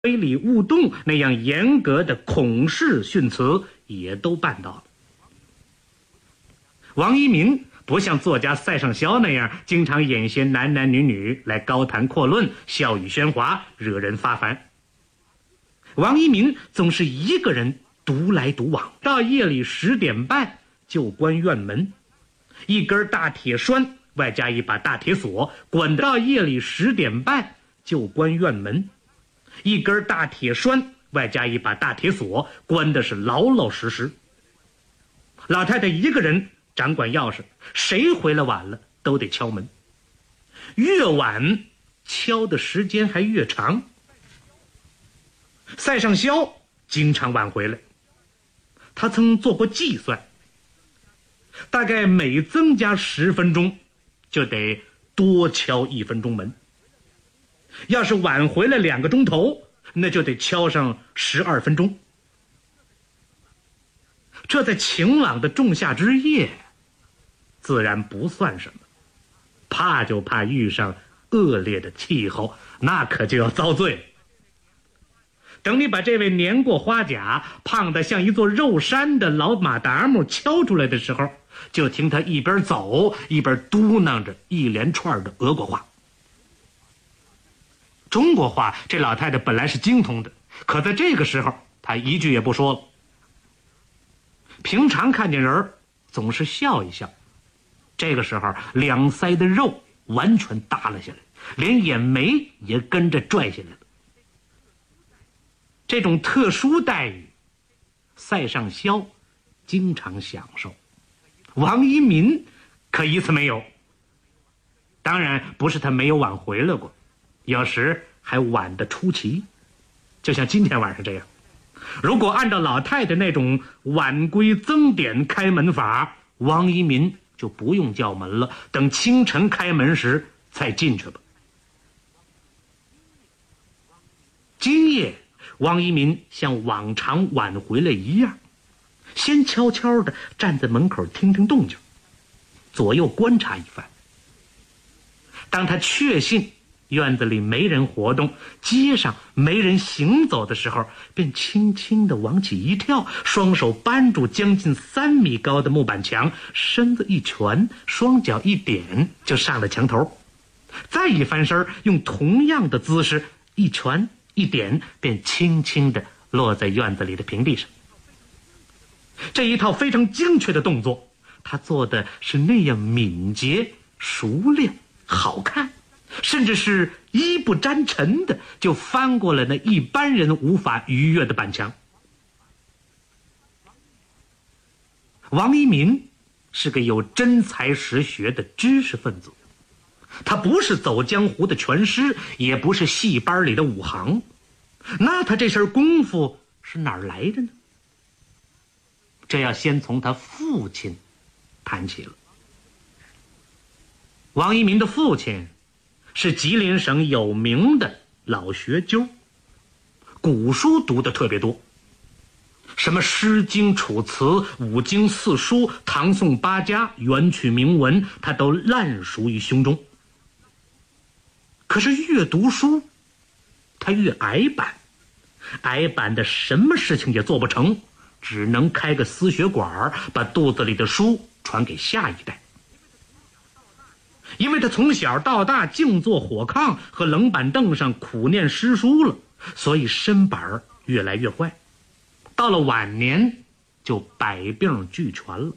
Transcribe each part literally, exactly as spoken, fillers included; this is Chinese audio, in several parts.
非礼勿动那样严格的孔氏训词也都办到了。王一民不像作家塞尚肖那样经常演些男男女女来高谈阔论，笑语喧哗，惹人发烦。王一民总是一个人独来独往，到夜里十点半就关院门，一根大铁栓外加一把大铁锁，关到夜里十点半就关院门，一根大铁栓外加一把大铁锁，关的是老老实实。老太太一个人掌管钥匙，谁回来晚了都得敲门，越晚敲的时间还越长。塞尚肖经常晚回来，他曾做过计算，大概每增加十分钟就得多敲一分钟门，要是晚回来两个钟头，那就得敲上十二分钟。这在晴朗的仲夏之夜自然不算什么，怕就怕遇上恶劣的气候，那可就要遭罪了。等你把这位年过花甲、胖得像一座肉山的老马达木敲出来的时候，就听他一边走一边嘟囔着一连串的俄国话。中国话这老太太本来是精通的，可在这个时候她一句也不说了。平常看见人总是笑一笑，这个时候两腮的肉完全耷拉下来，连眼眉也跟着拽下来了。这种特殊待遇，塞尚肖经常享受，王一民可一次没有。当然不是他没有晚回来过，有时还晚得出奇，就像今天晚上这样。如果按照老太太那种晚归增点开门法，王一民就不用叫门了，等清晨开门时再进去吧。今夜王一民像往常晚回来一样，先悄悄地站在门口听听动静，左右观察一番。当他确信院子里没人活动，街上没人行走的时候，便轻轻地往起一跳，双手扳住将近三米高的木板墙，身子一蜷，双脚一点就上了墙头，再一翻身，用同样的姿势一蜷一点，便轻轻地落在院子里的平地上。这一套非常精确的动作，他做的是那样敏捷、熟练、好看，甚至是一不沾尘的就翻过了那一般人无法逾越的板墙。王一民是个有真才实学的知识分子，他不是走江湖的拳师，也不是戏班里的武行，那他这身功夫是哪儿来的呢？这要先从他父亲谈起了。王一民的父亲是吉林省有名的老学究，古书读得特别多，什么《诗经》《楚辞》《五经》《四书》《唐宋八家》《元曲铭文》，他都烂熟于胸中。可是越读书他越矮板，矮板的什么事情也做不成，只能开个私学馆，把肚子里的书传给下一代。因为他从小到大静坐火炕和冷板凳上苦念诗书了，所以身板越来越坏，到了晚年就百病俱全了。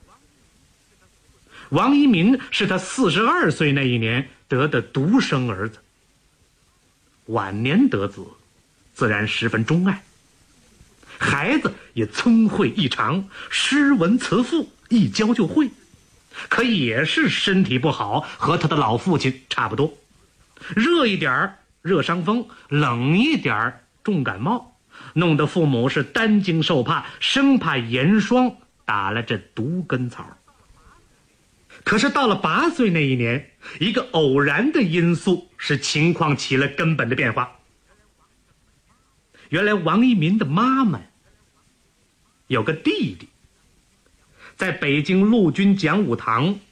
王一民是他四十二岁那一年得的独生儿子，晚年得子自然十分钟爱，孩子也聪慧异常，诗文词赋一教就会，可也是身体不好，和他的老父亲差不多，热一点热伤风，冷一点重感冒，弄得父母是担惊受怕，生怕严霜打了这毒根草。可是到了八岁那一年，一个偶然的因素使情况起了根本的变化。原来王一民的妈妈有个弟弟，在北京陆军讲武堂